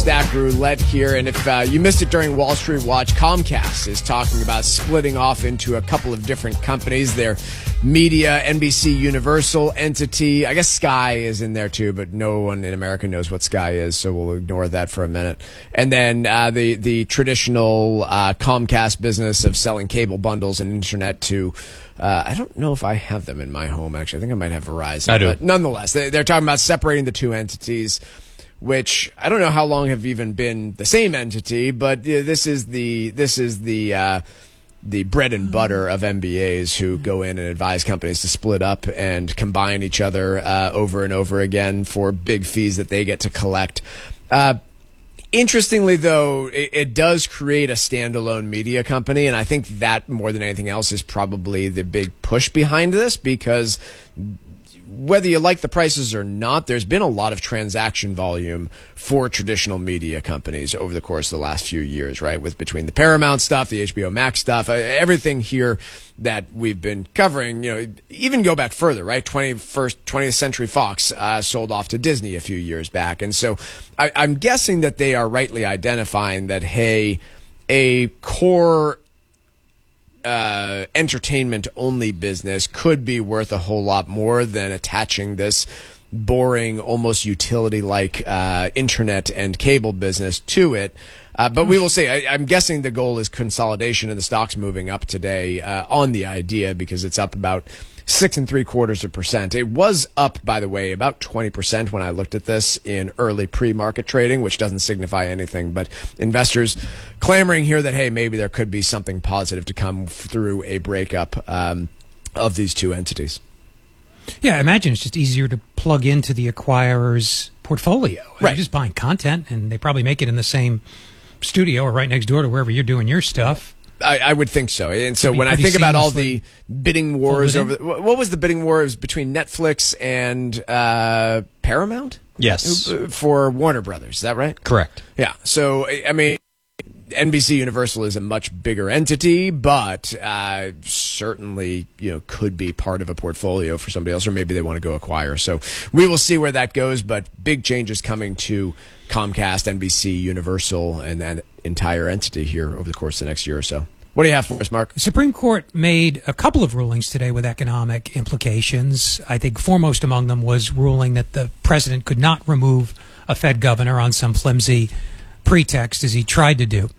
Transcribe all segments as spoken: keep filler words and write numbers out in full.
Stack Roulette here, and if uh, you missed it during Wall Street Watch, Comcast is talking about splitting off into a couple of different companies. Their media, N B C Universal entity. I guess Sky is in there too, but no one in America knows what Sky is, so we'll ignore that for a minute. And then uh, the the traditional uh, Comcast business of selling cable bundles and internet to. Uh, I don't know if I have them in my home, actually. I think I might have Verizon. I do. But nonetheless, they, they're talking about separating the two entities, which I don't know how long have even been the same entity, but uh, this is the this is the uh, the bread and butter of M B As who go in and advise companies to split up and combine each other uh, over and over again for big fees that they get to collect. Uh, Interestingly, though, it, it does create a standalone media company, and I think that, more than anything else, is probably the big push behind this, because whether you like the prices or not, there's been a lot of transaction volume for traditional media companies over the course of the last few years, right? With between the Paramount stuff, the H B O Max stuff, uh, everything here that we've been covering, you know, even go back further, right? twenty-first, twentieth Century Fox uh, sold off to Disney a few years back. And so I, I'm guessing that they are rightly identifying that, hey, a core Uh, entertainment-only business could be worth a whole lot more than attaching this boring, almost utility-like uh, internet and cable business to it. Uh, but we will see. I, I'm guessing the goal is consolidation, and the stock's moving up today uh, on the idea, because it's up about six and three quarters of percent. It was up, by the way, about twenty percent when I looked at this in early pre-market trading, which doesn't signify anything. But investors clamoring here that, hey, maybe there could be something positive to come through a breakup um, of these two entities. Yeah, I imagine it's just easier to plug into the acquirer's portfolio. Right. They're just buying content, and they probably make it in the same studio or right next door to wherever you're doing your stuff. I, I would think so. And so when I think about all the bidding wars over, what was the bidding wars between Netflix and uh, Paramount? Yes. For Warner Brothers. Is that right? Correct. Yeah. So, I mean, N B C Universal is a much bigger entity, but uh, certainly, you know, could be part of a portfolio for somebody else, or maybe they want to go acquire. So we will see where that goes, but big changes coming to Comcast, N B C, Universal, and that entire entity here over the course of the next year or so. What do you have for us, Mark? The Supreme Court made a couple of rulings today with economic implications. I think foremost among them was ruling that the president could not remove a Fed governor on some flimsy pretext, as he tried to do.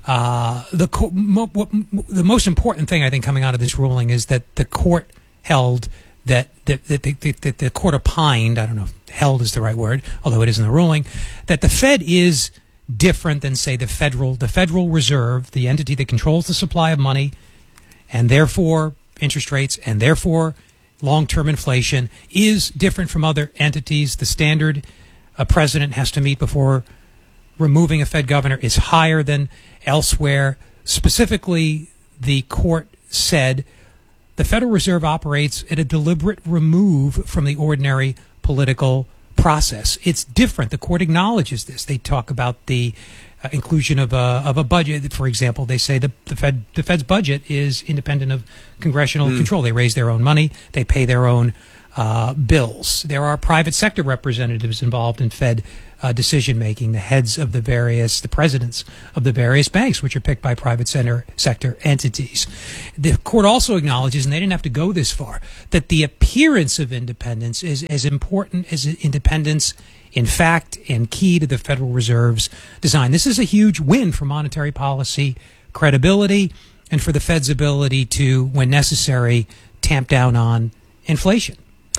Uh, the co- mo- mo- the most important thing, I think, coming out of this ruling is that the court held that, that, that, the, that the court opined, I don't know if held is the right word, although it is in the ruling, that the Fed is different than, say, the Federal, the Federal Reserve, the entity that controls the supply of money and therefore interest rates and therefore long-term inflation, is different from other entities. The standard a president has to meet before removing a Fed governor is higher than elsewhere. Specifically, the court said the Federal Reserve operates at a deliberate remove from the ordinary political process. It's different. The court acknowledges this. They talk about the uh, inclusion of a of a budget. For example, they say the the Fed the Fed's budget is independent of congressional mm. control. They raise their own money. They pay their own uh, bills. There are private sector representatives involved in Fed uh, decision making. The heads of the various, the presidents of the various banks, which are picked by private center, sector entities. The court also acknowledges, and they didn't have to go this far, that the appearance of independence is as important as independence in fact and key to the Federal Reserve's design. This is a huge win for monetary policy credibility and for the Fed's ability to, when necessary, tamp down on inflation.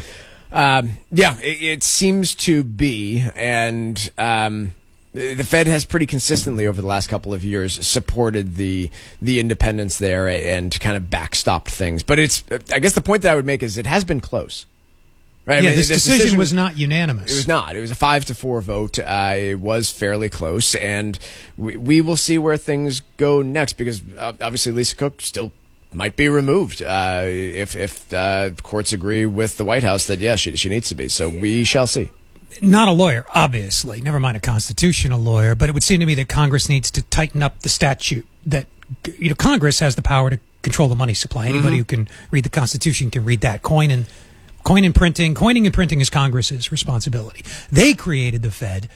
Um, yeah, it, it seems to be, and um, the Fed has pretty consistently over the last couple of years supported the the independence there and kind of backstopped things. But it's, I guess the point that I would make is it has been close. Right? Yeah, I mean, this, this decision, decision was not unanimous. It was not. It was a five to four vote. Uh, it was fairly close, and we, we will see where things go next, because uh, obviously Lisa Cook still might be removed uh, if if uh, courts agree with the White House that, yeah, she, she needs to be. So we shall see. Not a lawyer, obviously, never mind a constitutional lawyer, but it would seem to me that Congress needs to tighten up the statute. That, you know, Congress has the power to control the money supply. Anybody mm-hmm. who can read the Constitution can read that. Coin and Coin and printing, coining and printing is Congress's responsibility. They created the Fed.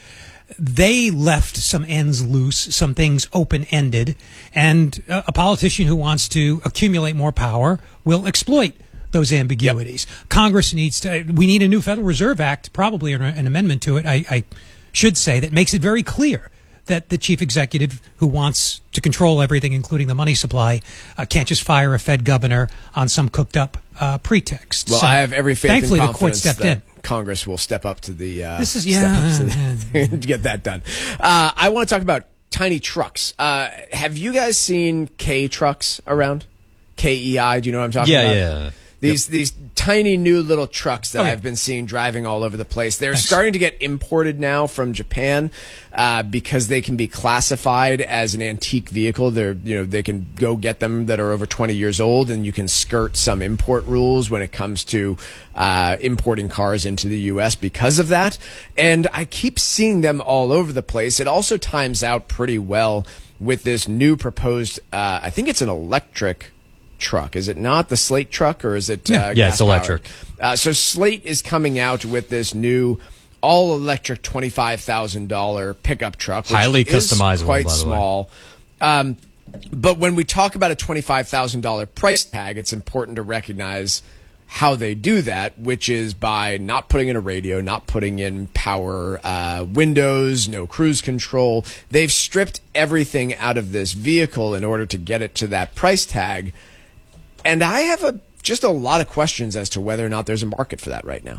they left some ends loose, some things open-ended, and a politician who wants to accumulate more power will exploit those ambiguities. Yep. Congress needs to, we need a new Federal Reserve Act, probably an, an amendment to it, I, I should say, that makes it very clear that the chief executive who wants to control everything, including the money supply, uh, can't just fire a Fed governor on some cooked-up uh, pretext. Well, so, I have every faith thankfully and the court confidence stepped that in. Congress will step up to the uh, this is yeah step up to, the, to get that done. Uh, I want to talk about tiny trucks. Uh, have you guys seen K trucks around? K E I. Do you know what I'm talking yeah, about? Yeah, yeah. These yep. these tiny new little trucks that oh, yeah. I've been seeing driving all over the place. They're Thanks. starting to get imported now from Japan uh, because they can be classified as an antique vehicle. They're you know they can go get them that are over twenty years old, and you can skirt some import rules when it comes to uh, importing cars into the U S because of that. And I keep seeing them all over the place. It also times out pretty well with this new proposed. Uh, I think it's an electric truck. Is it not the Slate truck, or is it yeah, uh, yeah it's electric. Uh, so Slate is coming out with this new all electric twenty-five thousand dollars pickup truck, which highly is customizable, quite by the small. Um, but when we talk about a twenty-five thousand dollars price tag, it's important to recognize how they do that, which is by not putting in a radio, not putting in power uh, windows, no cruise control. They've stripped everything out of this vehicle in order to get it to that price tag. And I have a just a lot of questions as to whether or not there's a market for that right now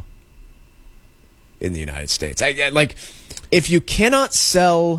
in the United States. I, I like if you cannot sell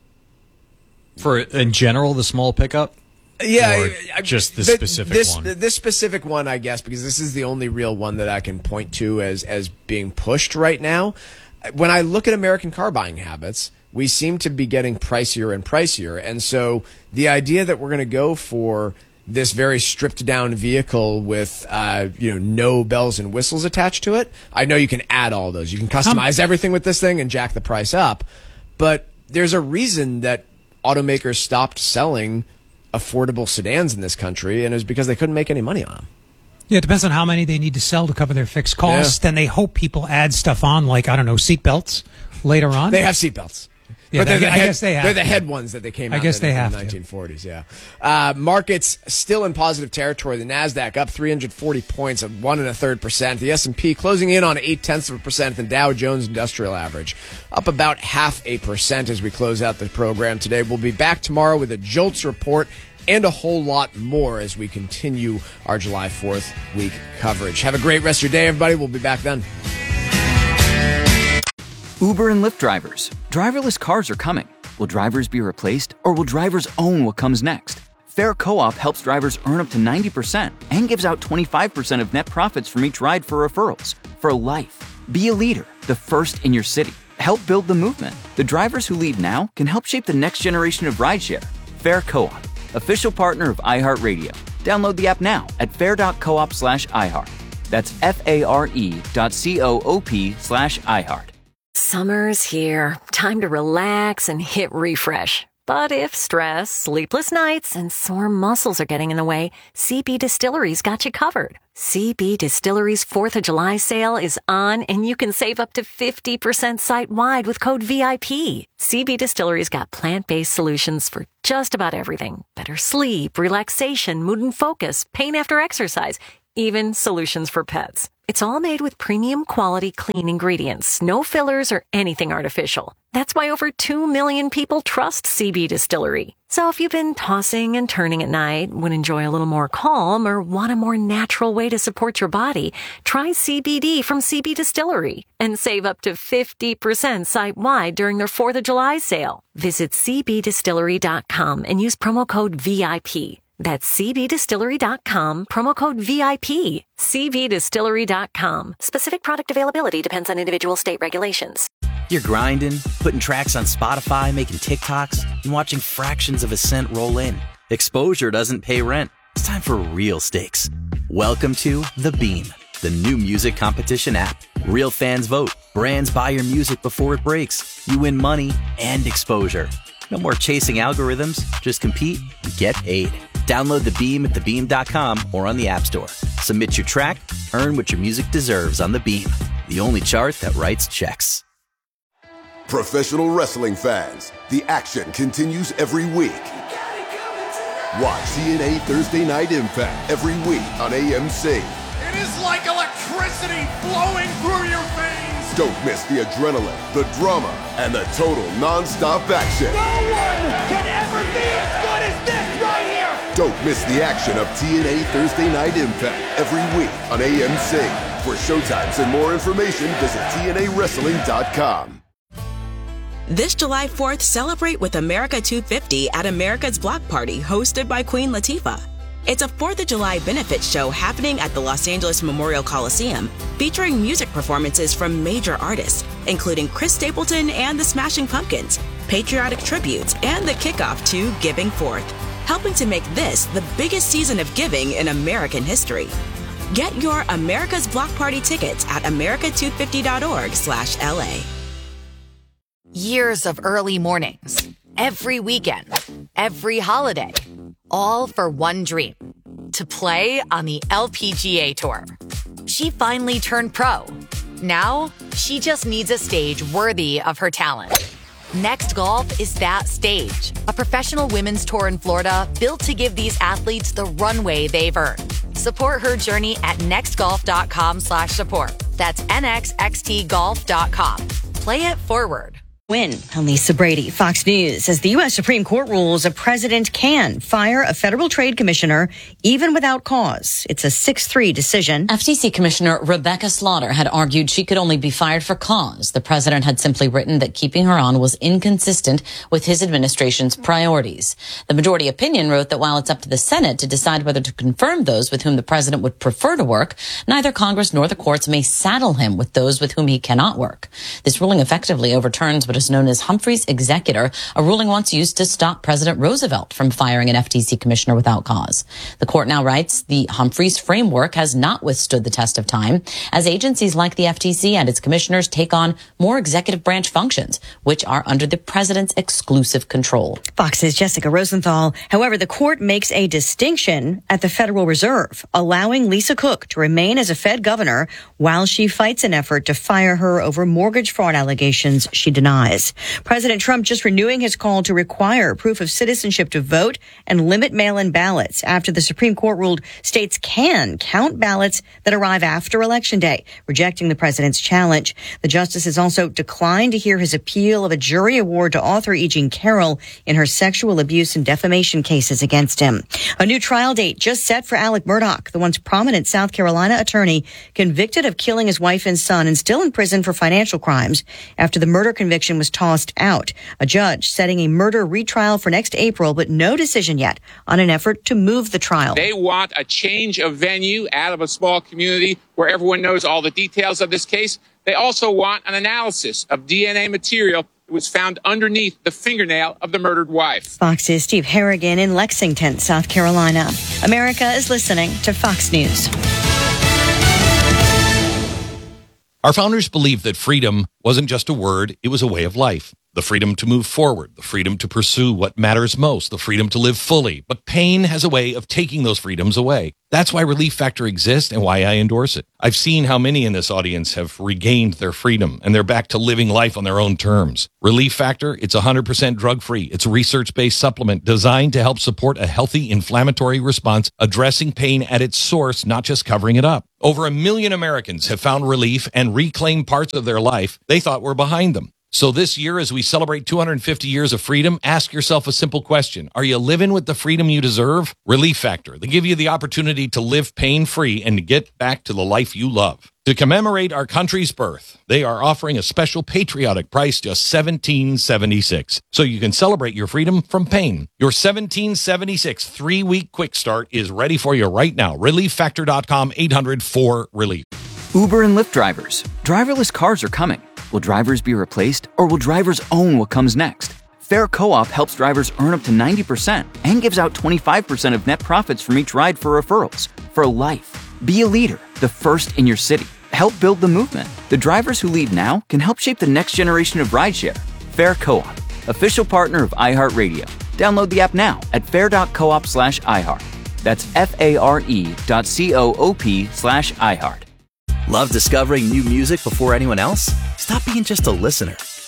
for in general the small pickup. Yeah, or I, just the th- specific this, one. This specific one, I guess, because this is the only real one that I can point to as as being pushed right now. When I look at American car buying habits, we seem to be getting pricier and pricier, and so the idea that we're going to go for this very stripped down vehicle with uh, you know no bells and whistles attached to it. I know you can add all those. You can customize um, everything with this thing and jack the price up. But there's a reason that automakers stopped selling affordable sedans in this country, and it was because they couldn't make any money on them. Yeah, it depends on how many they need to sell to cover their fixed costs. Yeah. Then they hope people add stuff on, like, I don't know, seatbelts later on. They have seatbelts. Yeah, but they're they, the I head, guess they have. They're the to. head ones that they came I out guess in, they in have the nineteen forties, to. yeah. Uh, markets still in positive territory. The NASDAQ up three hundred forty points at one and a third percent. The S and P closing in on eight tenths of a percent. The Dow Jones Industrial Average up about half a percent as we close out the program today. We'll be back tomorrow with a JOLTS report and a whole lot more as we continue our July fourth week coverage. Have a great rest of your day, everybody. We'll be back then. Uber and Lyft drivers. Driverless cars are coming. Will drivers be replaced, or will drivers own what comes next? Fair Co-op helps drivers earn up to ninety percent and gives out twenty-five percent of net profits from each ride for referrals. For life. Be a leader, the first in your city. Help build the movement. The drivers who lead now can help shape the next generation of rideshare. Fair Co-op, official partner of iHeartRadio. Download the app now at fair.coop slash iHeart. That's F-A-R-E dot C-O-O-P slash iHeart. Summer's here. Time to relax and hit refresh. But if stress, sleepless nights, and sore muscles are getting in the way, C B Distillery's got you covered. C B Distillery's fourth of July sale is on, and you can save up to fifty percent site-wide with code V I P. C B Distillery's got plant-based solutions for just about everything. Better sleep, relaxation, mood and focus, pain after exercise, even solutions for pets. It's all made with premium quality clean ingredients, no fillers or anything artificial. That's why over two million people trust C B Distillery. So if you've been tossing and turning at night, would enjoy a little more calm, or want a more natural way to support your body, try C B D from C B Distillery and save up to fifty percent site-wide during their fourth of July sale. Visit C B distillery dot com and use promo code V I P. That's C B distillery dot com, promo code V I P. C B distillery dot com. Specific product availability depends on individual state regulations. You're grinding, putting tracks on Spotify, making TikToks, and watching fractions of a cent roll in. Exposure doesn't pay rent. It's time for real stakes. Welcome to The Beam, the new music competition app. Real fans vote. Brands buy your music before it breaks. You win money and exposure. No more chasing algorithms. Just compete and get paid. Download The Beam at the beam dot com or on the App Store. Submit your track, earn what your music deserves on The Beam, the only chart that writes checks. Professional wrestling fans, the action continues every week. Watch T N A Thursday Night Impact every week on A M C. It is like electricity flowing through your veins. Don't miss the adrenaline, the drama, and the total non-stop action. No one can ever be as good as this right here. Don't miss the action of T N A Thursday Night Impact every week on A M C. For showtimes and more information, visit T N A wrestling dot com. This July fourth, celebrate with America two fifty at America's Block Party, hosted by Queen Latifah. It's a fourth of July benefit show happening at the Los Angeles Memorial Coliseum, featuring music performances from major artists, including Chris Stapleton and the Smashing Pumpkins, patriotic tributes, and the kickoff to Giving Forth, helping to make this the biggest season of giving in American history. Get your America's Block Party tickets at america two fifty dot org slash L A. Years of early mornings, every weekend, every holiday, all for one dream, to play on the L P G A Tour. She finally turned pro. Now, she just needs a stage worthy of her talent. Next Golf is that stage, a professional women's tour in Florida built to give these athletes the runway they've earned. Support her journey at nextgolf.com slash support. That's N X X T golf dot com. Play it forward. Win. I'm Lisa Brady, Fox News. As the U S Supreme Court rules, a president can fire a federal trade commissioner even without cause. It's a six three decision. F T C Commissioner Rebecca Slaughter had argued she could only be fired for cause. The president had simply written that keeping her on was inconsistent with his administration's priorities. The majority opinion wrote that while it's up to the Senate to decide whether to confirm those with whom the president would prefer to work, neither Congress nor the courts may saddle him with those with whom he cannot work. This ruling effectively overturns what is known as Humphrey's executor, a ruling once used to stop President Roosevelt from firing an F T C commissioner without cause. The court now writes the Humphreys framework has not withstood the test of time, as agencies like the F T C and its commissioners take on more executive branch functions, which are under the president's exclusive control. Fox's Jessica Rosenthal. However, the court makes a distinction at the Federal Reserve, allowing Lisa Cook to remain as a Fed governor while she fights an effort to fire her over mortgage fraud allegations she denies. President Trump just renewing his call to require proof of citizenship to vote and limit mail-in ballots after the Supreme Court ruled states can count ballots that arrive after Election Day, rejecting the president's challenge. The justices also declined to hear his appeal of a jury award to author E. Jean Carroll in her sexual abuse and defamation cases against him. A new trial date just set for Alec Murdaugh, the once prominent South Carolina attorney convicted of killing his wife and son and still in prison for financial crimes after the murder conviction was tossed out. A judge setting a murder retrial for next April, but no decision yet on an effort to move the trial. They want a change of venue out of a small community where everyone knows all the details of this case. They also want an analysis of D N A material that was found underneath the fingernail of the murdered wife. Fox's Steve Harrigan in Lexington, South Carolina. America is listening to Fox News. Our founders believed that freedom wasn't just a word, it was a way of life. The freedom to move forward, the freedom to pursue what matters most, the freedom to live fully. But pain has a way of taking those freedoms away. That's why Relief Factor exists and why I endorse it. I've seen how many in this audience have regained their freedom and they're back to living life on their own terms. Relief Factor, it's one hundred percent drug-free. It's a research-based supplement designed to help support a healthy inflammatory response, addressing pain at its source, not just covering it up. Over a million Americans have found relief and reclaimed parts of their life they thought were behind them. So this year, as we celebrate two hundred fifty years of freedom, ask yourself a simple question. Are you living with the freedom you deserve? Relief Factor. They give you the opportunity to live pain-free and to get back to the life you love. To commemorate our country's birth, they are offering a special patriotic price, just seventeen dollars and seventy-six cents. So you can celebrate your freedom from pain. Your seventeen dollars and seventy-six cents three-week quick start is ready for you right now. relief factor dot com, eight hundred four relief. Uber and Lyft drivers. Driverless cars are coming. Will drivers be replaced, or will drivers own what comes next? Fair Co-op helps drivers earn up to ninety percent and gives out twenty-five percent of net profits from each ride for referrals. For life. Be a leader, the first in your city. Help build the movement. The drivers who lead now can help shape the next generation of rideshare. Fair Co-op, official partner of iHeartRadio. Download the app now at fair dot coop slash iHeart. That's F-A-R-E dot C-O-O-P slash iHeart. Love discovering new music before anyone else? Stop being just a listener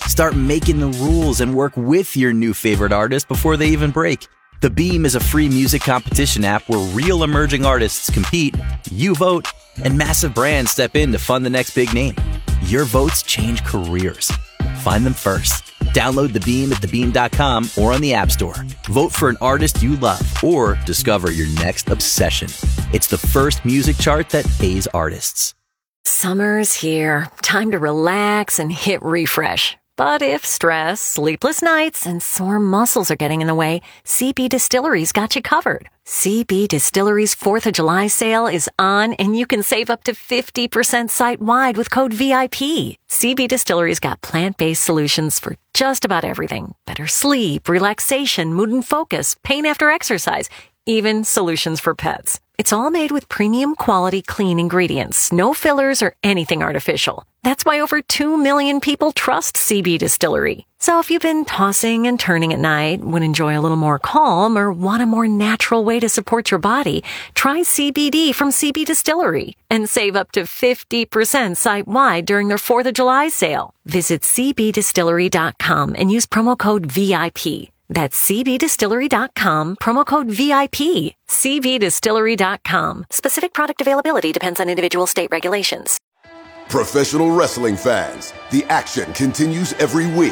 Start making the rules and work with your new favorite artist before they even break. The Beam is a free music competition app where real emerging artists compete, you vote, and massive brands step in to fund the next big name. Your votes change careers. Find them first. Download The Beam at the beam dot com or on the App Store. Vote for an artist you love or discover your next obsession. It's the first music chart that pays artists. Summer's here. Time to relax and hit refresh. But if stress, sleepless nights, and sore muscles are getting in the way, C B Distillery's got you covered. C B Distillery's fourth of July sale is on, and you can save up to fifty percent site-wide with code V I P. C B Distillery's got plant-based solutions for just about everything. Better sleep, relaxation, mood and focus, pain after exercise, even solutions for pets. It's all made with premium quality clean ingredients, no fillers or anything artificial. That's why over two million people trust C B Distillery. So if you've been tossing and turning at night, would enjoy a little more calm, or want a more natural way to support your body, try C B D from C B Distillery and save up to fifty percent site-wide during their fourth of July sale. Visit c b distillery dot com and use promo code V I P. That's c b distillery dot com, promo code V I P. c b distillery dot com. Specific product availability depends on individual state regulations. Professional wrestling fans, the action continues every week.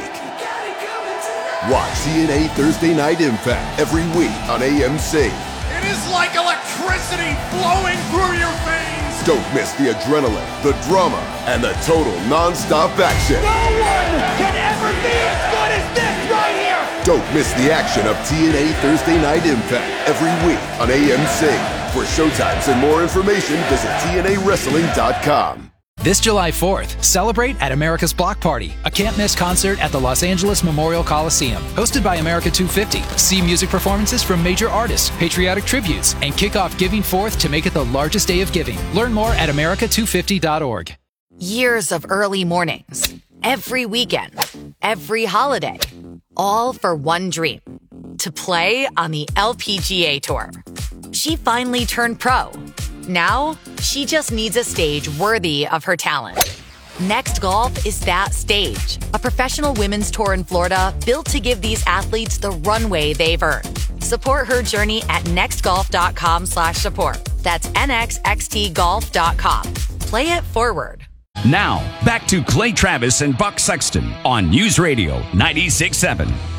Watch T N A Thursday Night Impact every week on A M C. It is like electricity flowing through your veins. Don't miss the adrenaline, the drama, and the total non-stop action. No one can ever be as good as this right here. Don't miss the action of T N A Thursday Night Impact every week on A M C. For showtimes and more information, visit T N A wrestling dot com. This July fourth, celebrate at America's Block Party, a can't-miss concert at the Los Angeles Memorial Coliseum. Hosted by America two fifty. See music performances from major artists, patriotic tributes, and kick off Giving Forth to make it the largest day of giving. Learn more at america two fifty dot org. Years of early mornings, every weekend, every holiday, all for one dream, to play on the L P G A Tour. She finally turned pro. Now, she just needs a stage worthy of her talent. Next Golf is that stage. A professional women's tour in Florida built to give these athletes the runway they've earned. Support her journey at nextgolf.com slash support. That's N X X T golf dot com. Play it forward. Now, back to Clay Travis and Buck Sexton on News Radio ninety-six point seven.